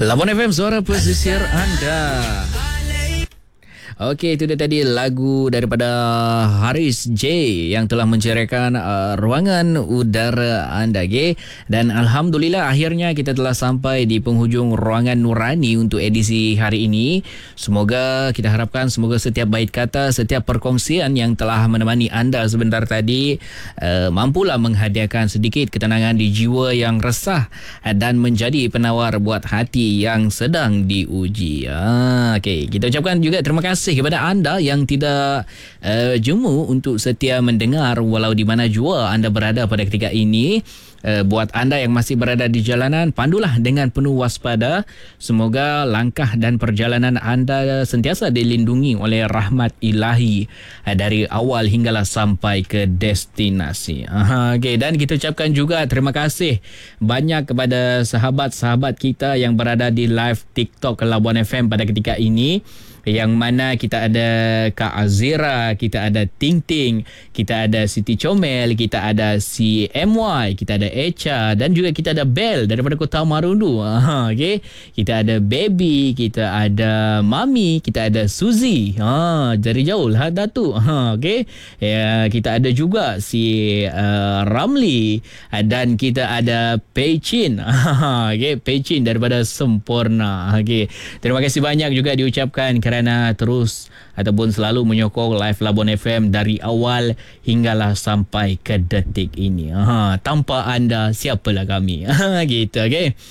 Labuan FM, suara pesisir anda. Okey, itu dia tadi lagu daripada Haris J yang telah menceriakan ruangan udara anda. Okay? Dan Alhamdulillah akhirnya kita telah sampai di penghujung ruangan Nurani untuk edisi hari ini. Semoga kita harapkan semoga setiap bait kata, setiap perkongsian yang telah menemani anda sebentar tadi mampulah menghadiahkan sedikit ketenangan di jiwa yang resah dan menjadi penawar buat hati yang sedang diuji. Okey, kita ucapkan juga terima kasih kepada anda yang tidak jemu untuk setia mendengar walau di mana jua anda berada pada ketika ini. Buat anda yang masih berada di jalanan, pandulah dengan penuh waspada. Semoga langkah dan perjalanan anda sentiasa dilindungi oleh rahmat ilahi dari awal hinggalah sampai ke destinasi. Okay. Dan kita ucapkan juga terima kasih banyak kepada sahabat-sahabat kita yang berada di live TikTok Labuan FM pada ketika ini, yang mana kita ada Kak Azira, kita ada Ting Ting, kita ada Siti Comel, kita ada si MY, kita ada Echa dan juga kita ada Bel daripada Kota Marundu. Okay. Kita ada Baby, kita ada Mami, kita ada Suzy. Dari jauh lah Datuk. Okay. Ya, kita ada juga si Ramli dan kita ada Pei Chin. Okay. Pei Chin daripada Sempurna. Okay. Terima kasih banyak juga diucapkan kerana terus ataupun selalu menyokong live Labuan FM dari awal hinggalah sampai ke detik ini. Tanpa anda, siapalah kami. Gitu, okay?